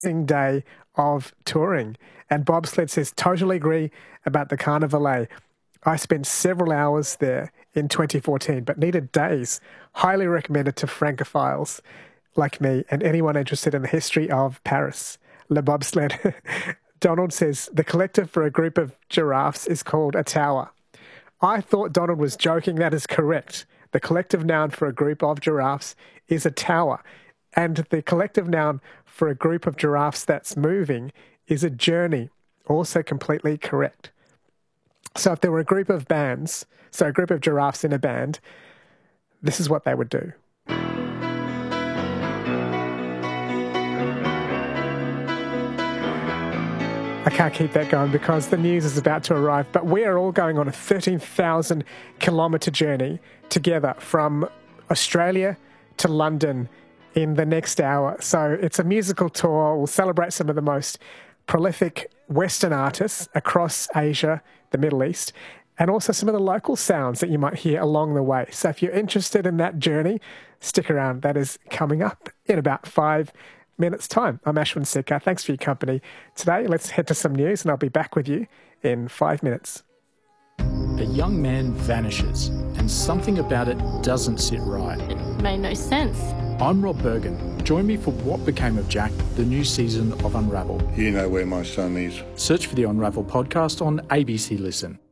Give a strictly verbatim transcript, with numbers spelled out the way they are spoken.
day of touring. And Bobsled says, totally agree about the Carnavalet. I spent several hours there in twenty fourteen, but needed days. Highly recommended to francophiles like me and anyone interested in the history of Paris. Le Bobsled. Donald says, the collective for a group of giraffes is called a tower. I thought Donald was joking. That is correct. The collective noun for a group of giraffes is a tower. And the collective noun for a group of giraffes that's moving is a journey. Also completely correct. So if there were a group of bands, so a group of giraffes in a band, this is what they would do. I can't keep that going because the news is about to arrive, but we are all going on a thirteen thousand kilometre journey together from Australia to London in the next hour. So it's a musical tour. We'll celebrate some of the most prolific Western artists across Asia, the Middle East, and also some of the local sounds that you might hear along the way. So if you're interested in that journey, stick around. That is coming up in about five minutes' time. I'm Ashwin Sekhar. Thanks for your company today. Let's head to some news and I'll be back with you in five minutes. A young man vanishes and something about it doesn't sit right. It made no sense. I'm Rob Bergen. Join me for What Became of Jack, the new season of Unravel. You know where my son is. Search for the Unravel podcast on A B C Listen.